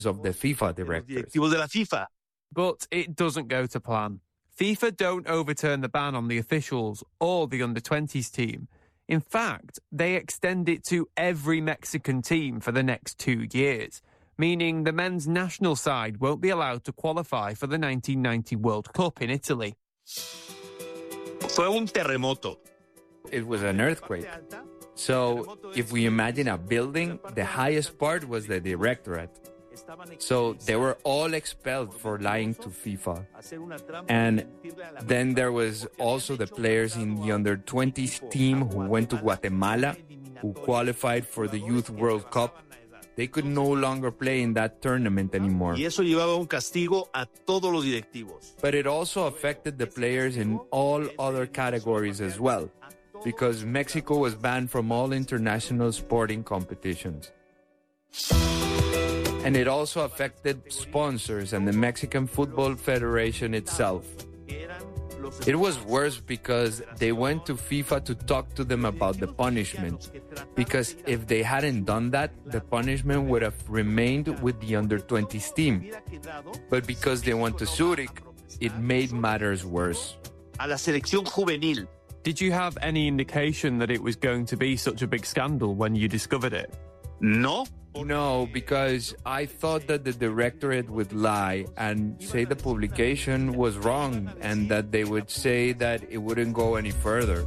of the FIFA directors. Directivos de la FIFA. But it doesn't go to plan. FIFA don't overturn the ban on the officials or the under-20s team. In fact, they extend it to every Mexican team for the next 2 years, meaning the men's national side won't be allowed to qualify for the 1990 World Cup in Italy. Fue un terremoto. It was an earthquake. So if we imagine a building, the highest part was the directorate. So they were all expelled for lying to FIFA. And then there was also the players in the under-20s team who went to Guatemala, who qualified for the Youth World Cup. They could no longer play in that tournament anymore. Y eso llevaba un castigo a todos los directivos. But it also affected the players in all other categories as well, because Mexico was banned from all international sporting competitions. And it also affected sponsors and the Mexican Football Federation itself. It was worse because they went to FIFA to talk to them about the punishment. Because if they hadn't done that, the punishment would have remained with the under-20s team. But because they went to Zurich, it made matters worse. A la selección juvenil. Did you have any indication that it was going to be such a big scandal when you discovered it? No. No, because I thought that the directorate would lie and say the publication was wrong and that they would say that it wouldn't go any further.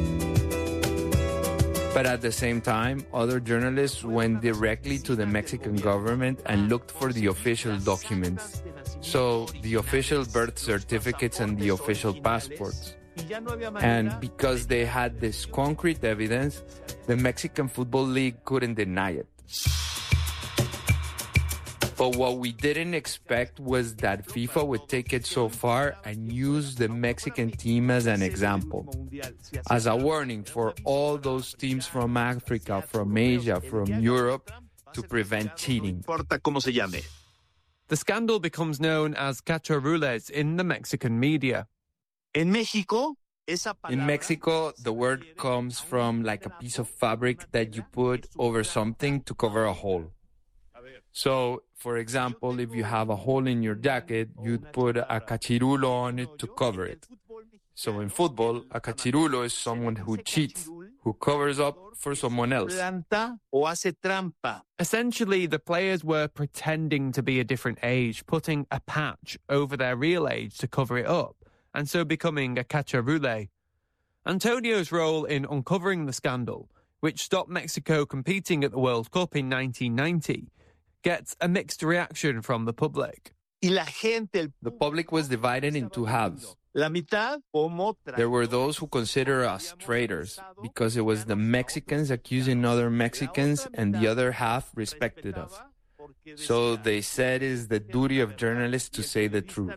But at the same time, other journalists went directly to the Mexican government and looked for the official documents. So the official birth certificates and the official passports. And because they had this concrete evidence, the Mexican Football League couldn't deny it. But what we didn't expect was that FIFA would take it so far and use the Mexican team as an example, as a warning for all those teams from Africa, from Asia, from Europe, to prevent cheating. The scandal becomes known as cacharules in the Mexican media. In Mexico, the word comes from like a piece of fabric that you put over something to cover a hole. So, for example, if you have a hole in your jacket, you'd put a cachirulo on it to cover it. So in football, a cachirulo is someone who cheats, who covers up for someone else. Essentially, the players were pretending to be a different age, putting a patch over their real age to cover it up, and so becoming a cacharule. Antonio's role in uncovering the scandal, which stopped Mexico competing at the World Cup in 1990, gets a mixed reaction from the public. The public was divided in two halves. There were those who consider us traitors because it was the Mexicans accusing other Mexicans, and the other half respected us. So they said it's the duty of journalists to say the truth.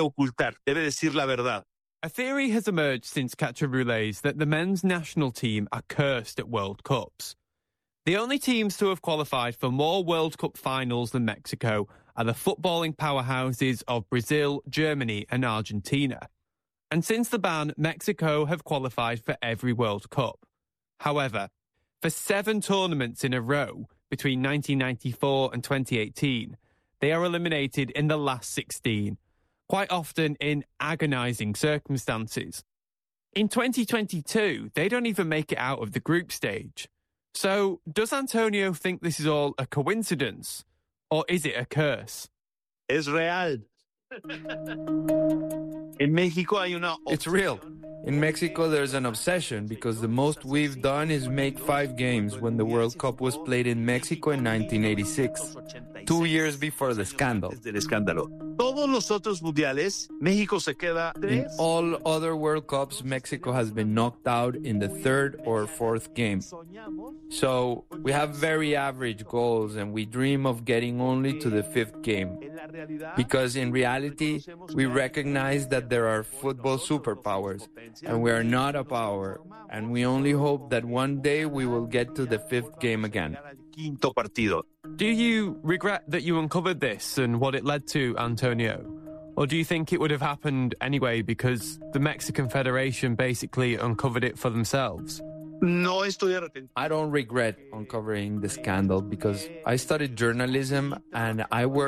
A theory has emerged since Cacharules that the men's national team are cursed at World Cups. The only teams to have qualified for more World Cup finals than Mexico are the footballing powerhouses of Brazil, Germany and Argentina. And since the ban, Mexico have qualified for every World Cup. However, for 7 tournaments in a row between 1994 and 2018, they are eliminated in the last 16, quite often in agonising circumstances. In 2022, they don't even make it out of the group stage. So, does Antonio think this is all a coincidence, or is it a curse? Es real. En México hay una... It's real. In Mexico, there's an obsession because the most we've done is make 5 games when the World Cup was played in Mexico in 1986, 2 years before the scandal. Todos los otros mundiales, México se queda... In all other World Cups, Mexico has been knocked out in the 3rd or 4th game. So we have very average goals and we dream of getting only to the 5th game. Because in reality, we recognize that there are football superpowers and we are not a power, and we only hope that one day we will get to the 5th game again. Do you regret that you uncovered this and what it led to, Antonio? Or do you think it would have happened anyway because the Mexican Federation basically uncovered it for themselves? No estoy arrepentido. I don't regret uncovering the scandal because I studied journalism and I worked